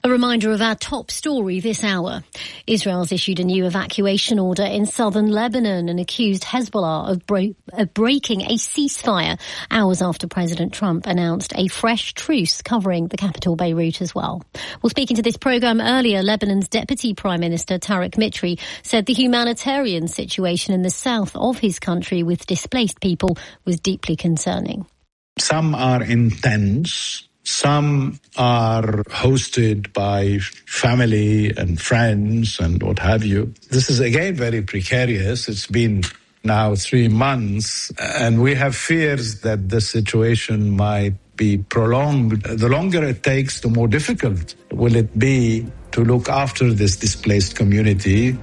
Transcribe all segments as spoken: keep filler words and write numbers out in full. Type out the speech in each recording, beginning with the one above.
A reminder of our top story this hour. Israel's issued a new evacuation order in southern Lebanon and accused Hezbollah of, bro- of breaking a ceasefire hours after President Trump announced a fresh truce covering the capital Beirut as well. Well, speaking to this programme earlier, Lebanon's Deputy Prime Minister Tariq Mitri said the humanitarian situation in the south of his country with displaced people was deeply concerning. Some are in tents. Some are hosted by family and friends and what have you. This is again very precarious. It's been now three months and we have fears that the situation might be prolonged. The longer it takes, the more difficult will it be to look after this displaced community.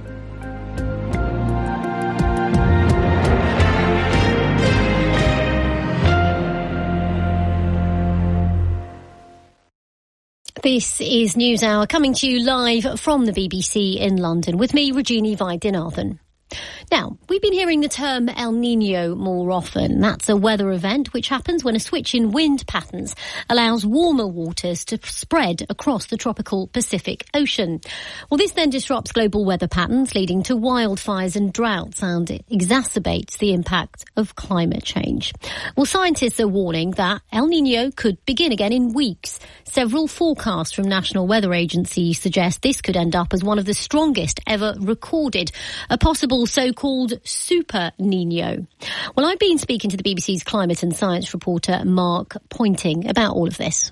This is NewsHour coming to you live from the B B C in London with me, Rajini Vaidyanathan. Now, we've been hearing the term El Niño more often. That's a weather event which happens when a switch in wind patterns allows warmer waters to spread across the tropical Pacific Ocean. Well, this then disrupts global weather patterns, leading to wildfires and droughts, and it exacerbates the impact of climate change. Well, scientists are warning that El Niño could begin again in weeks. Several forecasts from national weather agencies suggest this could end up as one of the strongest ever recorded, a possible so-called Super Niño. Well, I've been speaking to the B B C's climate and science reporter Mark Pointing about all of this.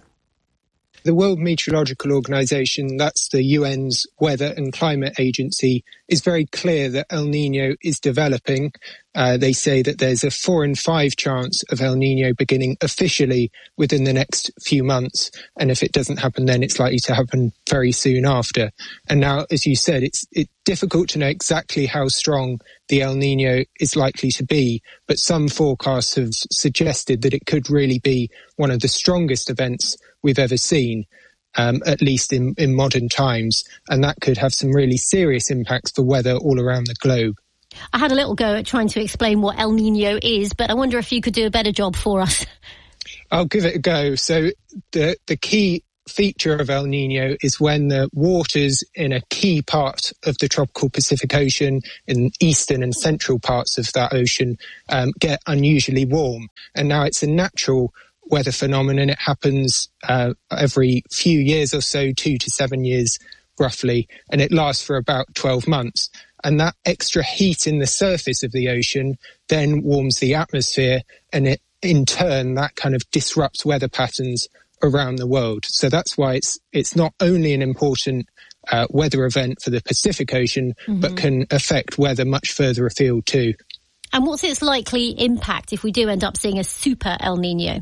The World Meteorological Organization, that's the U N's weather and climate agency, is very clear that El Niño is developing. Uh, they say that there's a four in five chance of El Niño beginning officially within the next few months. And if it doesn't happen then, it's likely to happen very soon after. And now, as you said, it's, it's difficult to know exactly how strong the El Niño is likely to be. But some forecasts have suggested that it could really be one of the strongest events we've ever seen, um, at least in, in modern times. And that could have some really serious impacts for weather all around the globe. I had a little go at trying to explain what El Niño is, but I wonder if you could do a better job for us. I'll give it a go. So the, the key feature of El Niño is when the waters in a key part of the tropical Pacific Ocean, in eastern and central parts of that ocean, um, get unusually warm. And now it's a natural weather phenomenon. It happens uh, every few years or so, two to seven years roughly, and it lasts for about twelve months. And that extra heat in the surface of the ocean then warms the atmosphere, and it, in turn, that kind of disrupts weather patterns around the world. So that's why it's it's not only an important uh, weather event for the Pacific Ocean, mm-hmm. but can affect weather much further afield too. And what's its likely impact if we do end up seeing a super El Niño?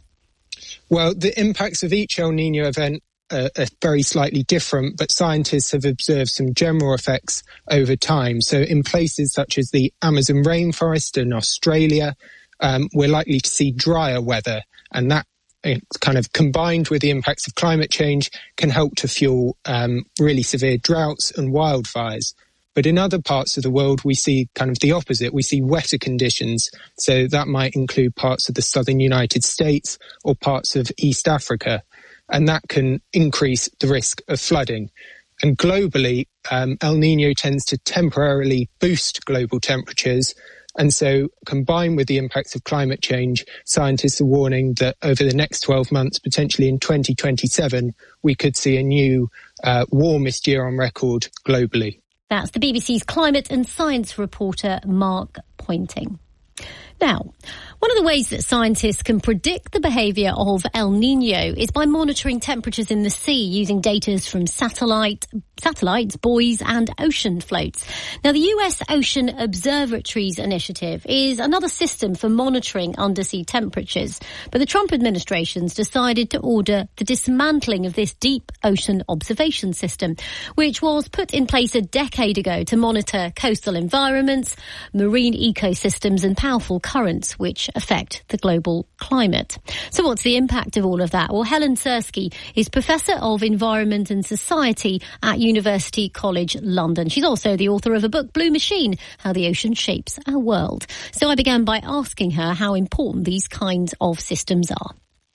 Well, the impacts of each El Niño event uh, are very slightly different, but scientists have observed some general effects over time. So in places such as the Amazon rainforest in Australia, um, we're likely to see drier weather, and that kind of combined with the impacts of climate change can help to fuel um, really severe droughts and wildfires. But in other parts of the world, we see kind of the opposite. We see wetter conditions. So that might include parts of the southern United States or parts of East Africa. And that can increase the risk of flooding. And globally, um, El Niño tends to temporarily boost global temperatures. And so combined with the impacts of climate change, scientists are warning that over the next twelve months, potentially in twenty twenty-seven, we could see a new uh, warmest year on record globally. That's the B B C's climate and science reporter, Mark Pointing. Now, one of the ways that scientists can predict the behaviour of El Niño is by monitoring temperatures in the sea using data from satellite, satellites, buoys and ocean floats. Now, the U S Ocean Observatories Initiative is another system for monitoring undersea temperatures, but the Trump administration's decided to order the dismantling of this deep ocean observation system, which was put in place a decade ago to monitor coastal environments, marine ecosystems and powerful currents which affect the global climate. So what's the impact of all of that? Well, Helen Sirski is Professor of Environment and Society at University College London. She's also the author of a book, Blue Machine, How the Ocean Shapes Our World. So I began by asking her how important these kinds of systems are.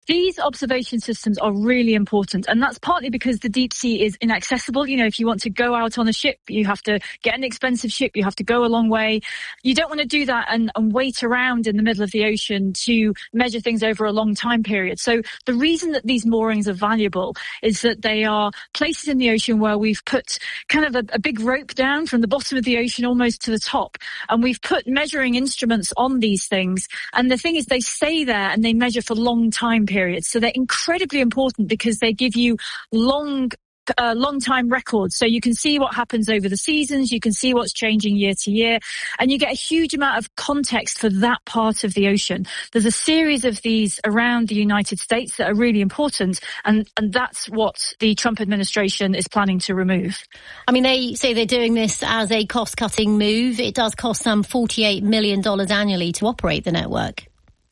These observation systems are really important, and that's partly because the deep sea is inaccessible. You know, if you want to go out on a ship, you have to get an expensive ship, you have to go a long way. You don't want to do that and, and wait around in the middle of the ocean to measure things over a long time period. So the reason that these moorings are valuable is that they are places in the ocean where we've put kind of a, a big rope down from the bottom of the ocean almost to the top, and we've put measuring instruments on these things. And the thing is, they stay there and they measure for long time periods. So they're incredibly important because they give you long, uh, long time records. So you can see what happens over the seasons. You can see what's changing year to year, and you get a huge amount of context for that part of the ocean. There's a series of these around the United States that are really important, and, and that's what the Trump administration is planning to remove. I mean, they say they're doing this as a cost-cutting move. It does cost some forty-eight million dollars annually to operate the network.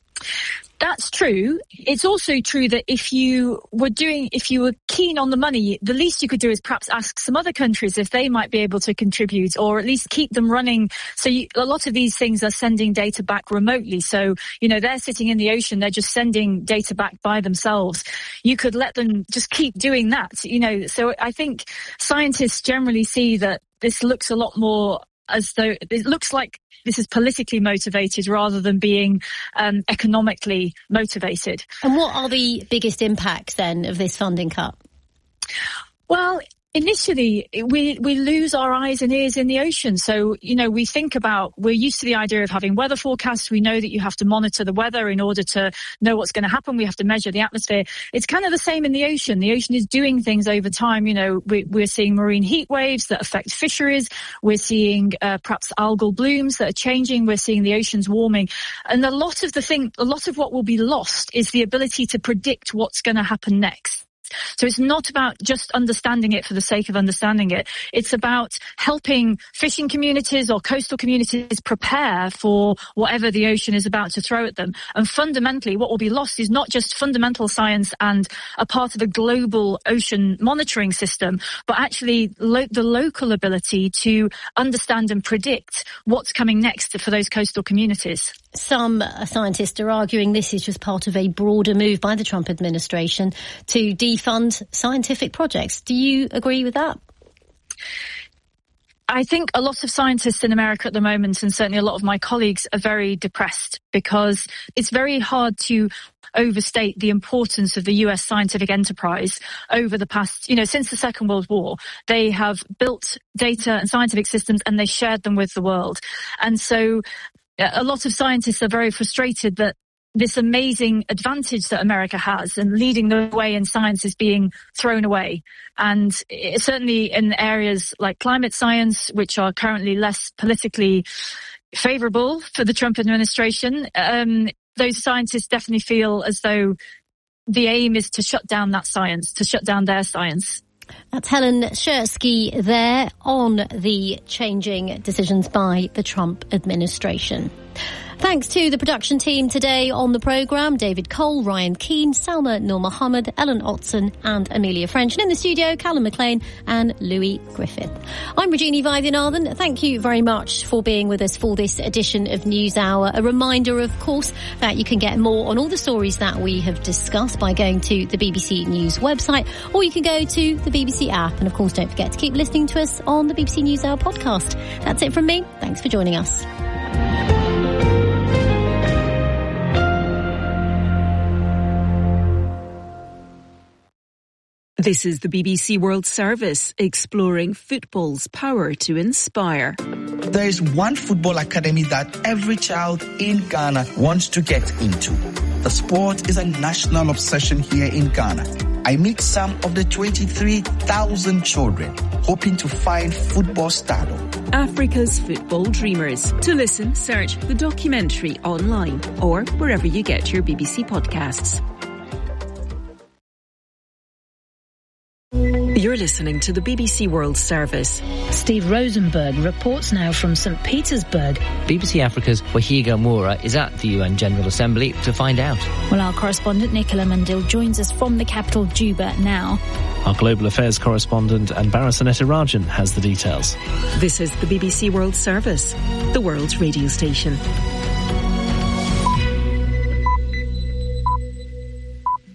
That's true. It's also true that if you were doing, if you were keen on the money, the least you could do is perhaps ask some other countries if they might be able to contribute, or at least keep them running. So you, a lot of these things are sending data back remotely. So, you know, they're sitting in the ocean, they're just sending data back by themselves. You could let them just keep doing that, you know. So I think scientists generally see that this looks a lot more as though it looks like this is politically motivated rather than being um, economically motivated. And what are the biggest impacts then of this funding cut? Well, initially, we we lose our eyes and ears in the ocean. So, you know, we think about, we're used to the idea of having weather forecasts. We know that you have to monitor the weather in order to know what's going to happen. We have to measure the atmosphere. It's kind of the same in the ocean. The ocean is doing things over time. You know, we, we're seeing marine heat waves that affect fisheries. We're seeing uh, perhaps algal blooms that are changing. We're seeing the oceans warming. And a lot of the thing, a lot of what will be lost is the ability to predict what's going to happen next. So it's not about just understanding it for the sake of understanding it. It's about helping fishing communities or coastal communities prepare for whatever the ocean is about to throw at them. And fundamentally, what will be lost is not just fundamental science and a part of a global ocean monitoring system, but actually lo- the local ability to understand and predict what's coming next for those coastal communities. Some scientists are arguing this is just part of a broader move by the Trump administration to defund scientific projects. Do you agree with that? I think a lot of scientists in America at the moment, and certainly a lot of my colleagues, are very depressed because it's very hard to overstate the importance of the U S scientific enterprise over the past, you know, since the Second World War. They have built data and scientific systems and they shared them with the world. And so a lot of scientists are very frustrated that this amazing advantage that America has and leading the way in science is being thrown away. And it, certainly in areas like climate science, which are currently less politically favorable for the Trump administration, um, those scientists definitely feel as though the aim is to shut down that science, to shut down their science. That's Helen Schursky there on the changing decisions by the Trump administration. Thanks to the production team today on the programme, David Cole, Ryan Keane, Salma Nur Mohammed, Ellen Otson and Amelia French. And in the studio, Callum McLean and Louis Griffith. I'm Regina Vaidyanathan. Thank you very much for being with us for this edition of NewsHour. A reminder, of course, that you can get more on all the stories that we have discussed by going to the B B C News website, or you can go to the B B C app. And of course, don't forget to keep listening to us on the B B C NewsHour podcast. That's it from me. Thanks for joining us. This is the B B C World Service, exploring football's power to inspire. There is one football academy that every child in Ghana wants to get into. The sport is a national obsession here in Ghana. I meet some of the twenty-three thousand children hoping to find football stardom. Africa's Football Dreamers. To listen, search the documentary online or wherever you get your B B C podcasts. You're listening to the B B C World Service. Steve Rosenberg reports now from Saint Petersburg. B B C Africa's Wahiga Moura is at the U N General Assembly to find out. Well, our correspondent Nicola Mandil joins us from the capital Juba now. Our global affairs correspondent Anbara Sonetta Rajan has the details. This is the B B C World Service, the world's radio station.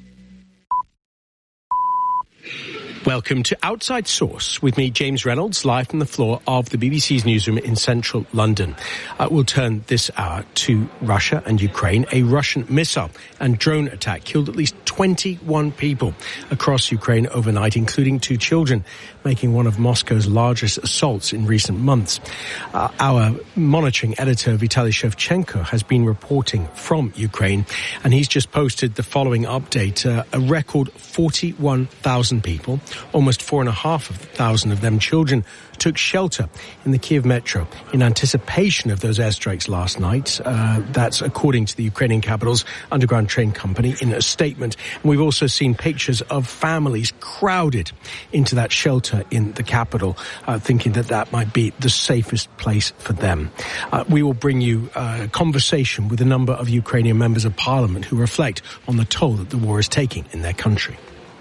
Welcome to Outside Source with me, James Reynolds, live from the floor of the B B C's newsroom in central London. Uh, we'll turn this hour to Russia and Ukraine. A Russian missile and drone attack killed at least twenty-one people across Ukraine overnight, including two children, making one of Moscow's largest assaults in recent months. Uh, our monitoring editor, Vitaly Shevchenko, has been reporting from Ukraine, and he's just posted the following update. Uh, a record forty-one thousand people, almost four and a half thousand of them children, took shelter in the Kiev metro in anticipation of those airstrikes last night. Uh, that's according to the Ukrainian capital's underground train company in a statement. And we've also seen pictures of families crowded into that shelter in the capital, uh, thinking that that might be the safest place for them. Uh, we will bring you a conversation with a number of Ukrainian members of parliament who reflect on the toll that the war is taking in their country.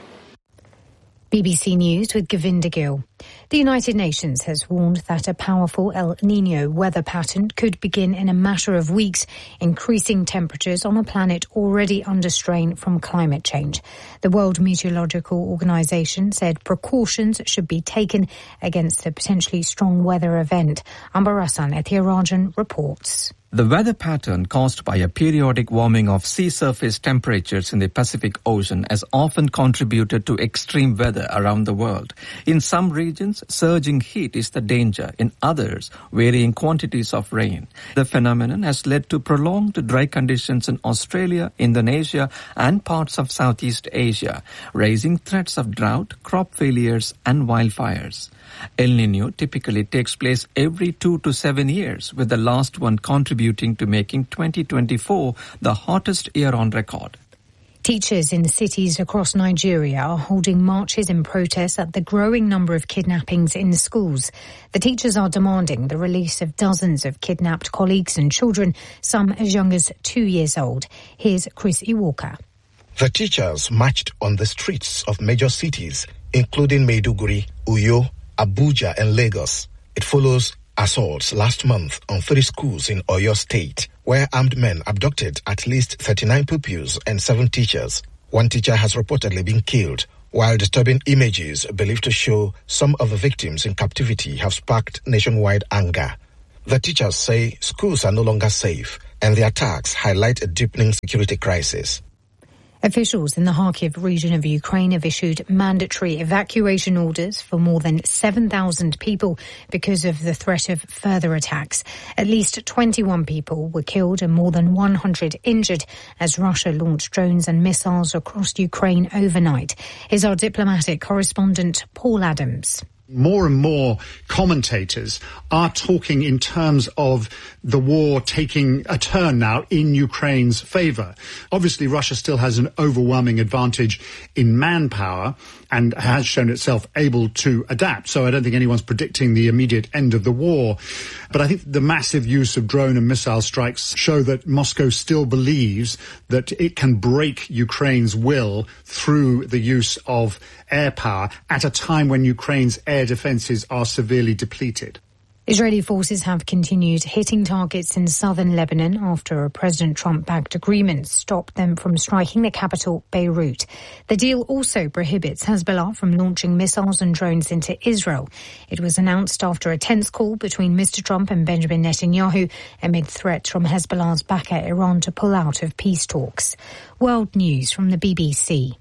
B B C News with Govinda Gill. The United Nations has warned that a powerful El Niño weather pattern could begin in a matter of weeks, increasing temperatures on a planet already under strain from climate change. The World Meteorological Organization said precautions should be taken against a potentially strong weather event. Ambarasan Ethirajan reports. The weather pattern caused by a periodic warming of sea surface temperatures in the Pacific Ocean has often contributed to extreme weather around the world. In some regions, surging heat is the danger. In others, varying quantities of rain. The phenomenon has led to prolonged dry conditions in Australia, Indonesia, and parts of Southeast Asia, raising threats of drought, crop failures, and wildfires. El Niño typically takes place every two to seven years, with the last one contributing to making twenty twenty-four the hottest year on record. Teachers in cities across Nigeria are holding marches in protest at the growing number of kidnappings in schools. The teachers are demanding the release of dozens of kidnapped colleagues and children, some as young as two years old. Here's Chris Iwoka. The teachers marched on the streets of major cities, including Maiduguri, Uyo, Abuja and Lagos. It follows assaults last month on three schools in Oyo State, where armed men abducted at least thirty-nine pupils and seven teachers. One teacher has reportedly been killed, while disturbing images believed to show some of the victims in captivity have sparked nationwide anger. The teachers say schools are no longer safe, and the attacks highlight a deepening security crisis. Officials in the Kharkiv region of Ukraine have issued mandatory evacuation orders for more than seven thousand people because of the threat of further attacks. At least twenty-one people were killed and more than one hundred injured as Russia launched drones and missiles across Ukraine overnight. Here's our diplomatic correspondent, Paul Adams. More and more commentators are talking in terms of the war taking a turn now in Ukraine's favour. Obviously, Russia still has an overwhelming advantage in manpower and has shown itself able to adapt. So I don't think anyone's predicting the immediate end of the war. But I think the massive use of drone and missile strikes show that Moscow still believes that it can break Ukraine's will through the use of air power at a time when Ukraine's air defences are severely depleted. Israeli forces have continued hitting targets in southern Lebanon after a President Trump-backed agreement stopped them from striking the capital, Beirut. The deal also prohibits Hezbollah from launching missiles and drones into Israel. It was announced after a tense call between Mister Trump and Benjamin Netanyahu amid threats from Hezbollah's backer Iran to pull out of peace talks. World News from the B B C.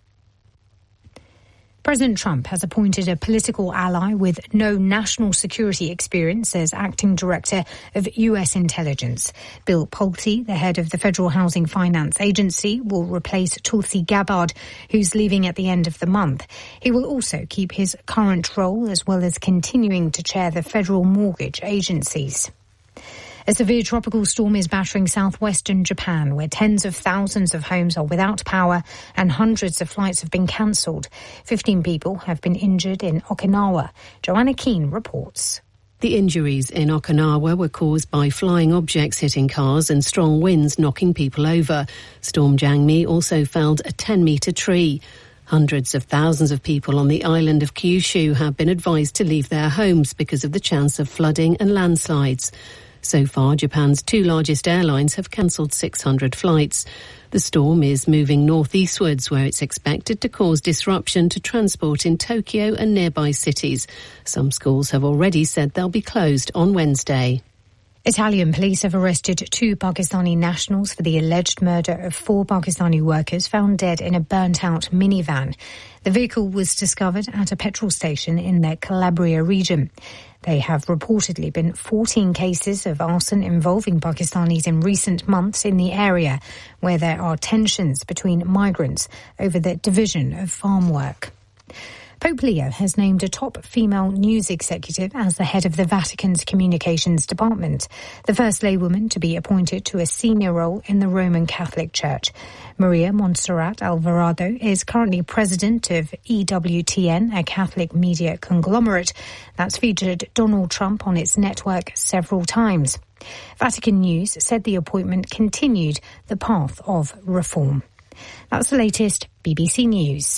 President Trump has appointed a political ally with no national security experience as acting director of U S intelligence. Bill Pulte, the head of the Federal Housing Finance Agency, will replace Tulsi Gabbard, who's leaving at the end of the month. He will also keep his current role as well as continuing to chair the federal mortgage agencies. A severe tropical storm is battering southwestern Japan, where tens of thousands of homes are without power and hundreds of flights have been cancelled. Fifteen people have been injured in Okinawa. Joanna Keane reports. The injuries in Okinawa were caused by flying objects hitting cars and strong winds knocking people over. Storm Jangmi also felled a ten-metre tree. Hundreds of thousands of people on the island of Kyushu have been advised to leave their homes because of the chance of flooding and landslides. So far, Japan's two largest airlines have cancelled six hundred flights. The storm is moving northeastwards, where it's expected to cause disruption to transport in Tokyo and nearby cities. Some schools have already said they'll be closed on Wednesday. Italian police have arrested two Pakistani nationals for the alleged murder of four Pakistani workers found dead in a burnt-out minivan. The vehicle was discovered at a petrol station in the Calabria region. There have reportedly been fourteen cases of arson involving Pakistanis in recent months in the area, where there are tensions between migrants over the division of farm work. Pope Leo has named a top female news executive as the head of the Vatican's communications department, the first laywoman to be appointed to a senior role in the Roman Catholic Church. Maria Montserrat Alvarado is currently president of E W T N, a Catholic media conglomerate that's featured Donald Trump on its network several times. Vatican News said the appointment continued the path of reform. That's the latest B B C News.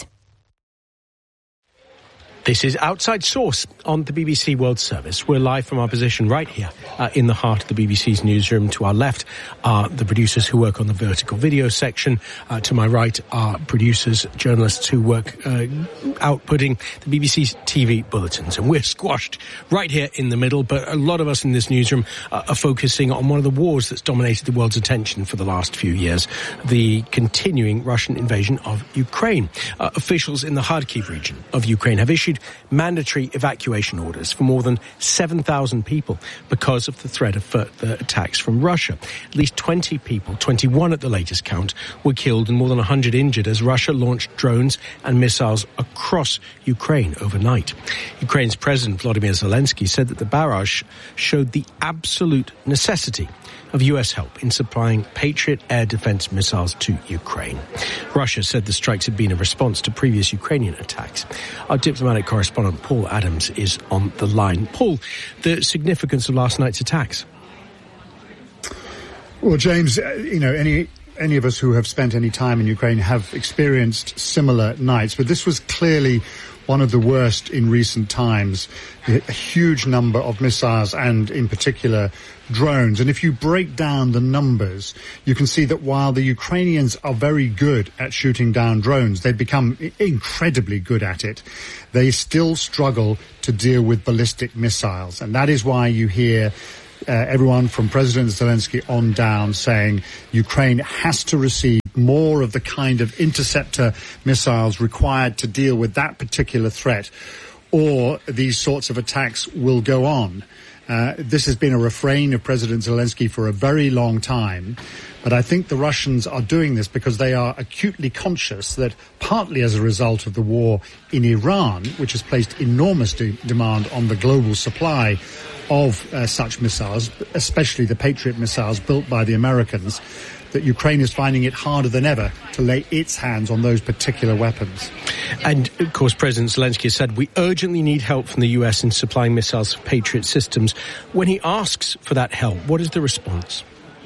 This is Outside Source on the B B C World Service. We're live from our position right here uh, in the heart of the B B C's newsroom. To our left are the producers who work on the vertical video section. Uh, to my right are producers, journalists who work uh, outputting the B B C's T V bulletins. And we're squashed right here in the middle, but a lot of us in this newsroom uh, are focusing on one of the wars that's dominated the world's attention for the last few years, the continuing Russian invasion of Ukraine. Uh, officials in the Kharkiv region of Ukraine have issued mandatory evacuation orders for more than seven thousand people because of the threat of further attacks from Russia. At least twenty people, twenty-one at the latest count, were killed and more than one hundred injured as Russia launched drones and missiles across Ukraine overnight. Ukraine's President Volodymyr Zelensky said that the barrage showed the absolute necessity of U S help in supplying Patriot air defense missiles to Ukraine. Russia said the strikes had been a response to previous Ukrainian attacks. Our diplomatic correspondent Paul Adams is on the line. Paul, the significance of last night's attacks? Well, James, you know, any any of us who have spent any time in Ukraine have experienced similar nights, but this was clearly one of the worst in recent times. A huge number of missiles and, in particular, drones. And if you break down the numbers, you can see that while the Ukrainians are very good at shooting down drones, they've become incredibly good at it, they still struggle to deal with ballistic missiles. And that is why you hear Uh, everyone from President Zelensky on down saying Ukraine has to receive more of the kind of interceptor missiles required to deal with that particular threat, or these sorts of attacks will go on. Uh, this has been a refrain of President Zelensky for a very long time, but I think the Russians are doing this because they are acutely conscious that partly as a result of the war in Iran, which has placed enormous de- demand on the global supply of uh, such missiles, especially the Patriot missiles built by the Americans, that Ukraine is finding it harder than ever to lay its hands on those particular weapons. And, of course, President Zelensky said we urgently need help from the U S in supplying missiles for Patriot systems. When he asks for that help, what is the response?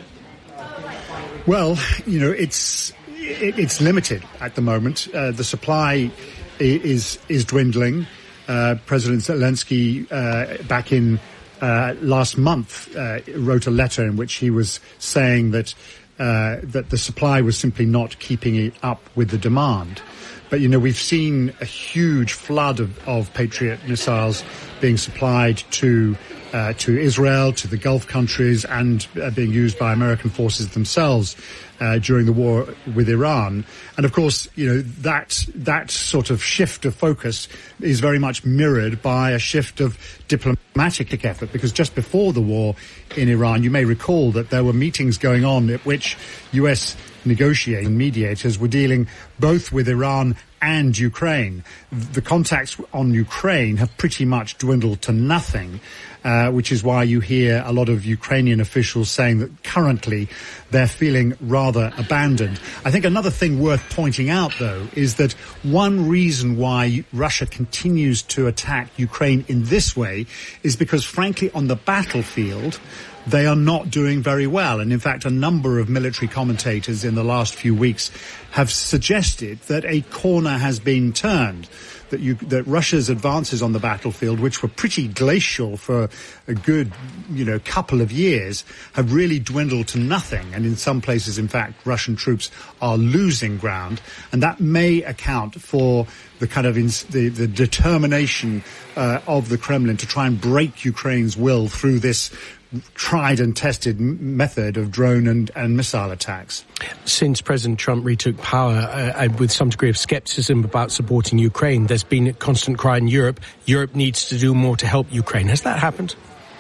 Well, you know, it's it, it's limited at the moment. Uh, the supply is is dwindling. Uh, President Zelensky, uh, back in Uh, last month, uh, wrote a letter in which he was saying that uh, that the supply was simply not keeping it up with the demand. But, you know, we've seen a huge flood of, of Patriot missiles being supplied to uh, to Israel, to the Gulf countries, and uh, being used by American forces themselves uh, during the war with Iran. And, of course, you know, that that sort of shift of focus is very much mirrored by a shift of diplomatic effort, because just before the war in Iran, you may recall that there were meetings going on at which U S negotiating mediators were dealing both with Iran and Ukraine. The contacts on Ukraine have pretty much dwindled to nothing, uh, which is why you hear a lot of Ukrainian officials saying that currently they're feeling rather abandoned. I think another thing worth pointing out, though, is that one reason why Russia continues to attack Ukraine in this way is because, frankly, on the battlefield, they are not doing very well. And in fact, a number of military commentators in the last few weeks have suggested that a corner has been turned, that you, that Russia's advances on the battlefield, which were pretty glacial for a good, you know, couple of years, have really dwindled to nothing. And in some places, in fact, Russian troops are losing ground. And that may account for the kind of ins- the, the determination uh, of the Kremlin to try and break Ukraine's will through this tried and tested m- method of drone and, and missile attacks. Since President Trump retook power, uh, with some degree of skepticism about supporting Ukraine, there's been a constant cry in Europe, Europe needs to do more to help Ukraine. Has that happened?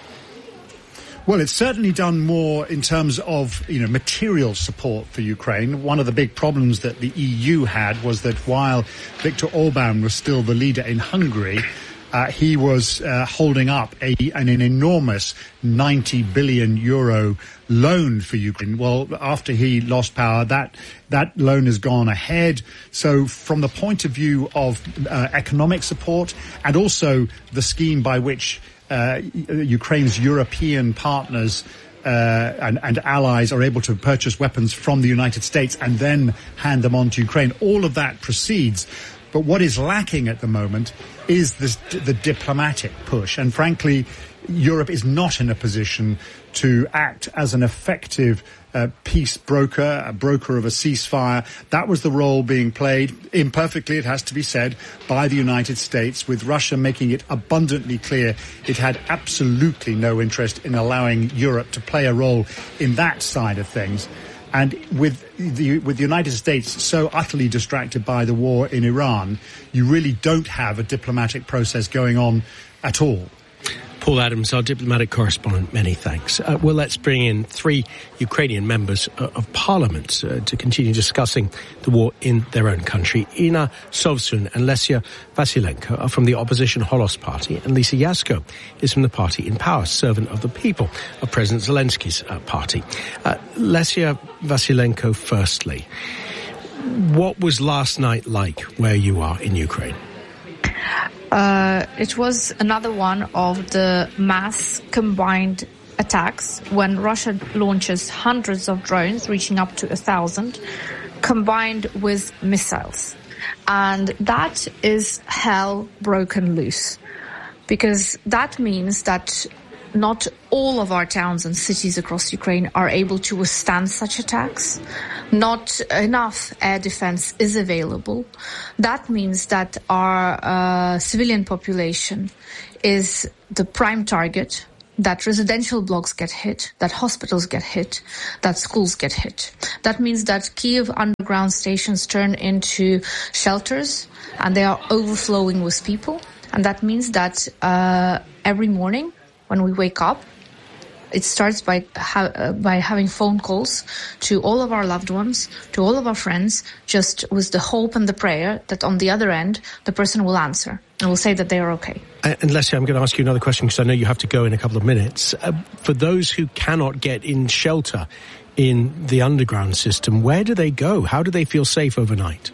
Well, it's certainly done more in terms of, you know, material support for Ukraine. One of the big problems that the E U had was that while Viktor Orban was still the leader in Hungary, Uh, he was uh, holding up a, an, an enormous ninety billion euro loan for Ukraine. Well, after he lost power, that that loan has gone ahead. So from the point of view of uh, economic support and also the scheme by which uh, Ukraine's European partners Uh, and, and allies are able to purchase weapons from the United States and then hand them on to Ukraine, all of that proceeds. But what is lacking at the moment is this, the diplomatic push. And frankly, Europe is not in a position to act as an effective uh, peace broker, a broker of a ceasefire. That was the role being played, imperfectly, it has to be said, by the United States, with Russia making it abundantly clear it had absolutely no interest in allowing Europe to play a role in that side of things. And with the with the United States so utterly distracted by the war in Iran, you really don't have a diplomatic process going on at all. Paul Adams, our diplomatic correspondent, many thanks. Uh, well, let's bring in three Ukrainian members uh, of parliament uh, to continue discussing the war in their own country. Inna Sovsun and Lesia Vasilenko are from the opposition Holos Party, and Lisa Yasko is from the party in power, Servant of the People, of President Zelensky's uh, party. Uh, Lesia Vasilenko, firstly, what was last night like where you are in Ukraine? Uh, it was another one of the mass combined attacks when Russia launches hundreds of drones, reaching up to a thousand, combined with missiles. And that is hell broken loose, because that means that not all of our towns and cities across Ukraine are able to withstand such attacks. Not enough air defense is available. That means that our uh, civilian population is the prime target, that residential blocks get hit, that hospitals get hit, that schools get hit. That means that Kyiv underground stations turn into shelters and they are overflowing with people. And that means that uh, every morning when we wake up, it starts by ha- uh, by having phone calls to all of our loved ones, to all of our friends, just with the hope and the prayer that on the other end, the person will answer and will say that they are okay. Uh, and Leslie, I'm going to ask you another question because I know you have to go in a couple of minutes. Uh, for those who cannot get in shelter in the underground system, where do they go? How do they feel safe overnight?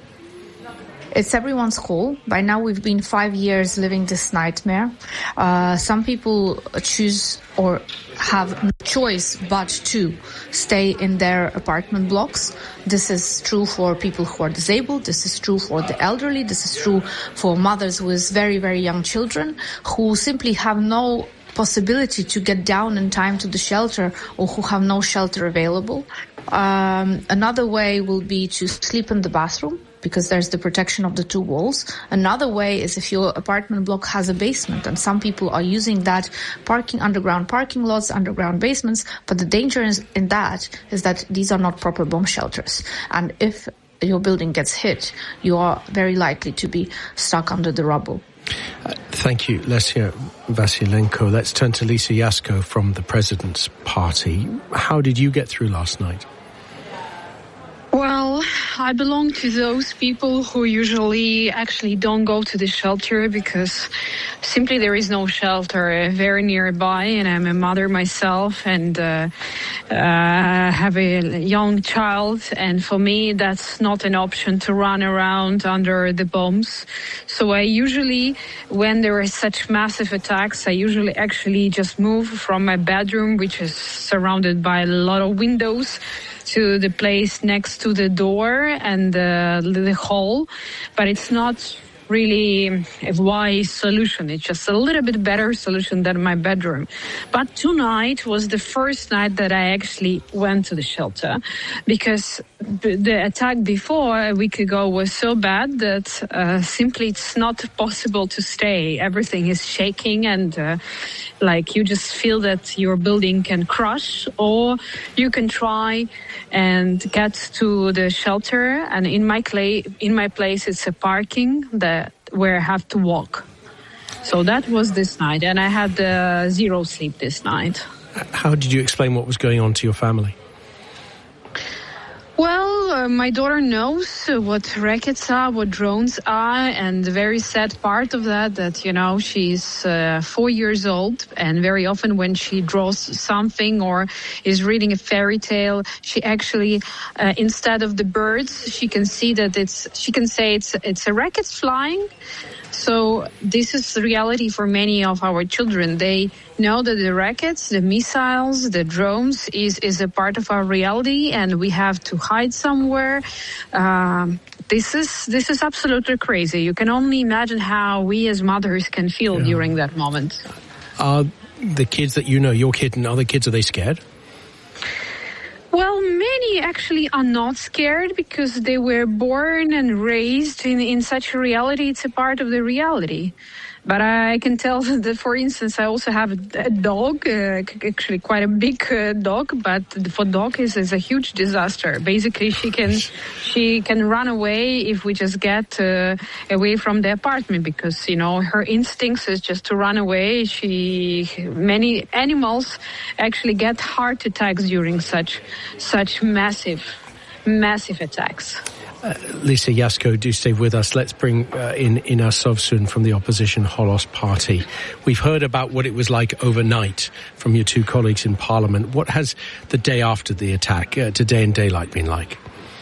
It's everyone's call. By now, we've been five years living this nightmare. Uh, some people choose or have no choice but to stay in their apartment blocks. This is true for people who are disabled. This is true for the elderly. This is true for mothers with very, very young children who simply have no possibility to get down in time to the shelter or who have no shelter available. Um, another way will be to sleep in the bathroom, because there's the protection of the two walls. Another way is if your apartment block has a basement, and some people are using that parking, underground parking lots, underground basements. But the danger is, in that is that these are not proper bomb shelters. And if your building gets hit, you are very likely to be stuck under the rubble. Uh, thank you, Lesia Vasilenko. Let's turn to Lisa Yasko from the President's Party. How did you get through last night? Well, I belong to those people who usually actually don't go to the shelter because simply there is no shelter very nearby, and I'm a mother myself and uh, uh, have a young child, and for me that's not an option to run around under the bombs. So I usually, when there are such massive attacks, I usually actually just move from my bedroom, which is surrounded by a lot of windows, to the place next to the door and uh, the hall, but it's not really a wise solution. It's just a little bit better solution than my bedroom. But tonight was the first night that I actually went to the shelter, because the attack before a week ago was so bad that uh, simply it's not possible to stay. Everything is shaking and uh, like you just feel that your building can crush, or you can try and get to the shelter. And in my clay, in my place, it's a parking that where I have to walk. So that was this night, and I had uh, zero sleep this night. How did you explain what was going on to your family? Well, uh, my daughter knows uh, what rockets are, what drones are, and the very sad part of that, that, you know, she's uh, four years old, and very often when she draws something or is reading a fairy tale, she actually, uh, instead of the birds, she can see that it's, she can say it's, it's a rocket flying. So this is the reality for many of our children. They know that the rockets, the missiles, the drones is, is a part of our reality, and we have to hide somewhere. Um, this is this is absolutely crazy. You can only imagine how we as mothers can feel yeah. during that moment. Are the kids that you know, your kid and other kids, are they scared? Well, many actually are not scared because they were born and raised in, in such a reality. It's a part of the reality. But I can tell that, for instance, I also have a dog, uh, actually quite a big uh, dog, but for dog is is a huge disaster. Basically, she can she can run away if we just get uh, away from the apartment, because, you know, her instincts is just to run away. She many animals actually get heart attacks during such such massive massive attacks. Uh, Lisa Yasko, do stay with us. Let's bring uh, in Ina Sovsun from the opposition Holos Party. We've heard about what it was like overnight from your two colleagues in Parliament. What has the day after the attack, uh, today in daylight, been like?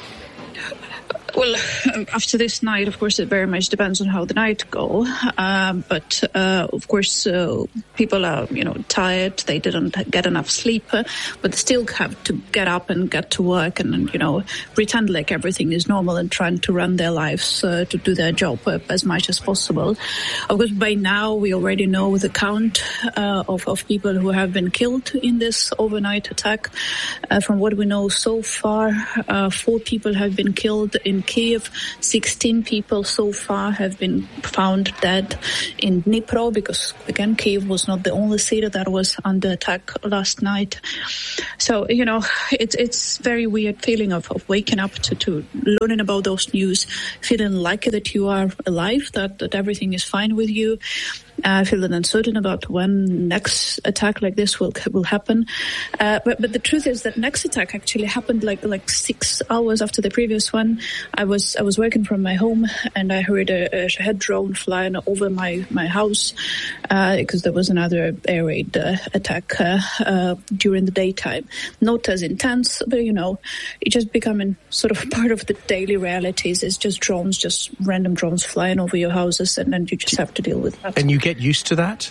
Well, after this night, of course, it very much depends on how the night go. Um, but, uh, of course, uh, people are, you know, tired. They didn't get enough sleep, uh, but they still have to get up and get to work and, you know, pretend like everything is normal and trying to run their lives uh, to do their job uh, as much as possible. Of course, by now, we already know the count uh, of, of people who have been killed in this overnight attack. Uh, from what we know so far, uh, four people have been killed in Kiev. sixteen people so far have been found dead in Dnipro, because, again, Kiev was not the only city that was under attack last night. So, you know, it's it's very weird feeling of, of waking up to, to learning about those news, feeling like that you are alive, that, that everything is fine with you. Uh, feeling uncertain about when next attack like this will will happen. Uh, but but the truth is that next attack actually happened like like six hours after the previous one. I was I was working from my home, and I heard a, a Shahed drone flying over my my house uh, because there was another air raid uh, attack uh, uh, during the daytime. Not as intense, but, you know, it just becoming sort of part of the daily realities. It's just drones, just random drones flying over your houses, and then you just have to deal with that. And you get used to that?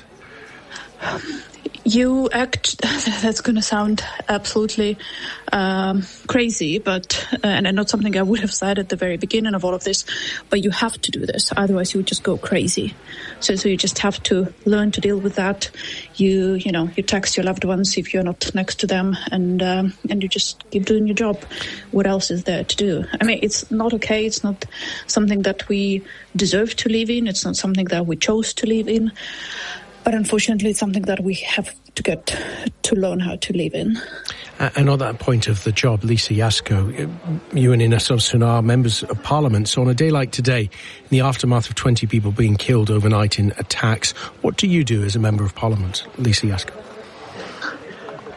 You act, that's going to sound absolutely um, crazy, but, uh, and not something I would have said at the very beginning of all of this, but you have to do this, otherwise you would just go crazy. So, so you just have to learn to deal with that. You, you know, you text your loved ones if you're not next to them, and, um, and you just keep doing your job. What else is there to do? I mean, it's not okay. It's not something that we deserve to live in. It's not something that we chose to live in. But unfortunately, it's something that we have to get to learn how to live in. Uh, and on that point of the job, Lisa Yasko, you and Ina Sovsun are members of Parliament. So on a day like today, in the aftermath of twenty people being killed overnight in attacks, what do you do as a member of Parliament, Lisa Yasko?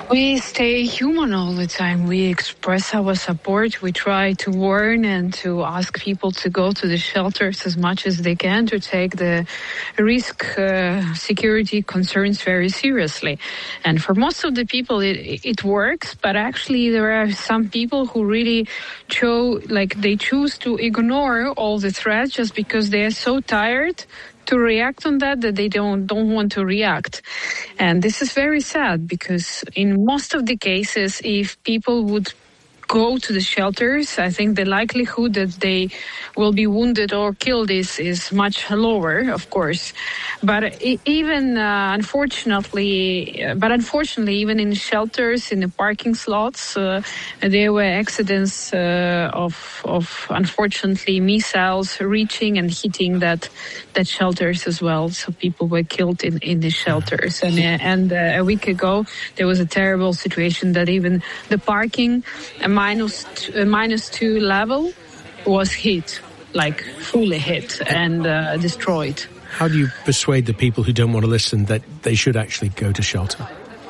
We stay human all the time. We express our support. We try to warn and to ask people to go to the shelters as much as they can, to take the risk uh, security concerns very seriously. And for most of the people, it, it works. But actually, there are some people who really show, like, they choose to ignore all the threats just because they are so tired to react on that, that they don't don't want to react. And this is very sad, because in most of the cases, if people would go to the shelters, I think the likelihood that they will be wounded or killed is, is much lower, of course. But even uh, unfortunately, but unfortunately, even in shelters, in the parking slots, uh, there were accidents uh, of, of unfortunately missiles reaching and hitting that that shelters as well. So people were killed in, in the shelters. And uh, and uh, a week ago, there was a terrible situation that even the parking um, minus two, uh, minus two level was hit, like fully hit and uh, destroyed. How do you persuade the people who don't want to listen that they should actually go to shelter?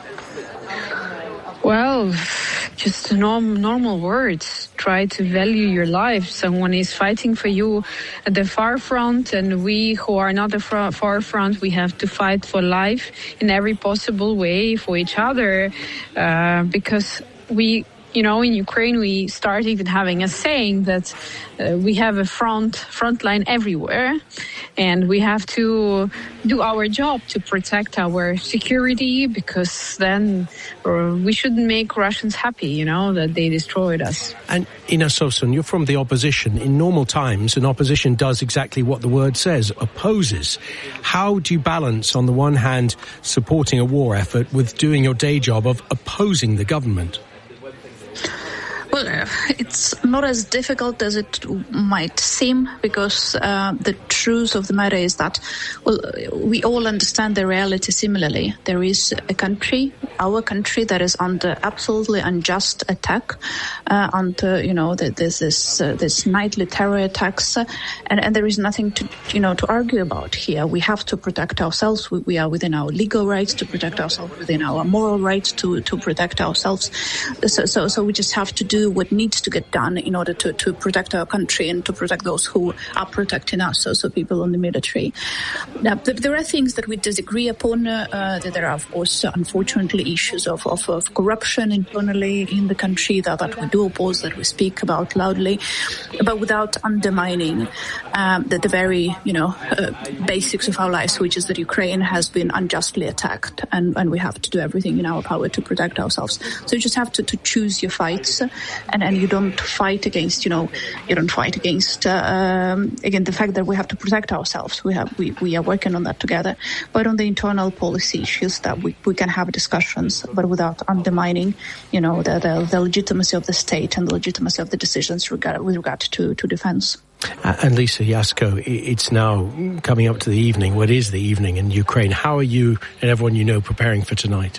Well, just norm, normal words. Try to value your life. Someone is fighting for you at the far front, and we who are not at the far front, we have to fight for life in every possible way for each other, uh, because we... You know, in Ukraine, we start even having a saying that uh, we have a front front line everywhere, and we have to do our job to protect our security, because then uh, we shouldn't make Russians happy, you know, that they destroyed us. And Ina Sosun, you're from the opposition. In normal times, an opposition does exactly what the word says, opposes. How do you balance, on the one hand, supporting a war effort with doing your day job of opposing the government? Well, it's not as difficult as it might seem, because uh, the truth of the matter is that, well, we all understand the reality similarly. There is a country, our country, that is under absolutely unjust attack, uh, under, you know, there's this uh, this nightly terror attacks, uh, and, and there is nothing to, you know, to argue about here. We have to protect ourselves. We, we are within our legal rights to protect ourselves, within our moral rights to, to protect ourselves. So, so, so we just have to do what needs to get done in order to, to protect our country and to protect those who are protecting us, so, so people in the military. Now, there are things that we disagree upon. Uh, that there are, of course, unfortunately, issues of, of, of corruption internally in the country that, that we do oppose, that we speak about loudly, but without undermining um, the, the very, you know, uh, basics of our lives, which is that Ukraine has been unjustly attacked, and, and we have to do everything in our power to protect ourselves. So you just have to, to choose your fights, and, and you don't fight against, you know, you don't fight against, uh, um, again, the fact that we have to protect ourselves. We have, we, we are working on that together. But on the internal policy issues, that we, we can have discussions, but without undermining, you know, the, the, the legitimacy of the state and the legitimacy of the decisions regard, with regard to, to defense. Uh, and Lisa Yasko, it's now coming up to the evening. What is the evening in Ukraine? How are you and everyone you know preparing for tonight?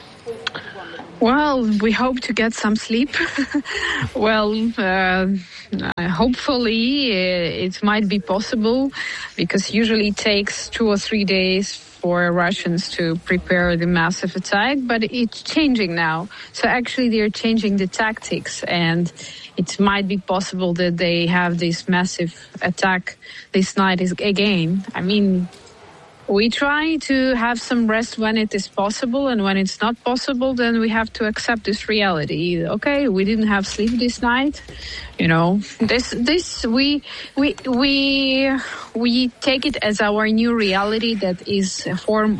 Well, we hope to get some sleep. well, uh, hopefully uh, it might be possible, because usually it takes two or three days for Russians to prepare the massive attack, but it's changing now. So actually they're changing the tactics, and it might be possible that they have this massive attack this night again. I mean, we try to have some rest when it is possible, and when it's not possible, then we have to accept this reality. Okay, we didn't have sleep this night. You know, this, this, we, we, we, we take it as our new reality that is a form